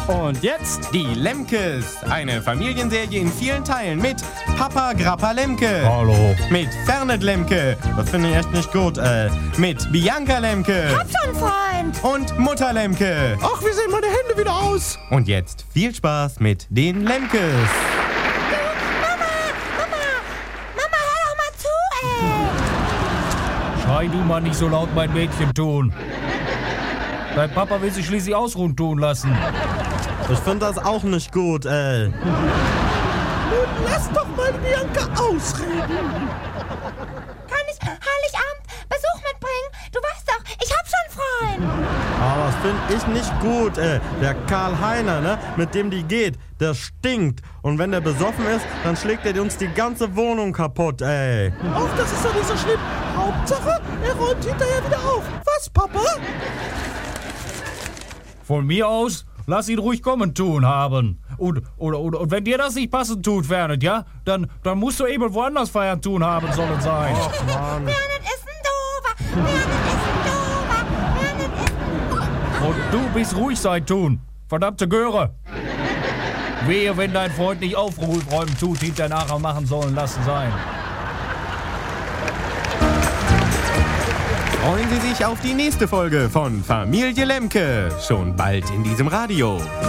Und jetzt die Lemkes. Eine Familienserie in vielen Teilen mit Papa Grappa Lemke. Hallo. Mit Fernet Lemke. Das finde ich echt nicht gut. Mit Bianca Lemke. Hab schon einen Freund. Und Mutter Lemke. Ach, wie sehen meine Hände wieder aus? Und jetzt viel Spaß mit den Lemkes. Mama, hör doch mal zu, ey. Schrei du mal nicht so laut, mein Mädchen tun. Dein Papa will sich schließlich ausruhen tun lassen. Ich finde das auch nicht gut, Nun lass doch mal Bianca ausreden. Kann ich Heiligabend Besuch mitbringen? Du weißt doch, ich hab schon einen Freund. Aber das finde ich nicht gut, Der Karl Heiner, ne, mit dem die geht, der stinkt. Und wenn der besoffen ist, dann schlägt er uns die ganze Wohnung kaputt, ey. Ach, das ist doch nicht so schlimm. Hauptsache, er räumt hinterher wieder auf. Was, Papa? Von mir aus, lass ihn ruhig kommen tun haben. Und wenn dir das nicht passend tut, Fernet, ja? Dann musst du eben woanders feiern tun haben sollen sein. Ach, Mann. Fernet ist ein Dover. Fernet ist. Und du bist ruhig sein tun. Verdammte Göre. Wehe, wenn dein Freund nicht aufräumen tut, hinterher nachher machen sollen lassen sein. Freuen Sie sich auf die nächste Folge von Familie Lemke. Schon bald in diesem Radio.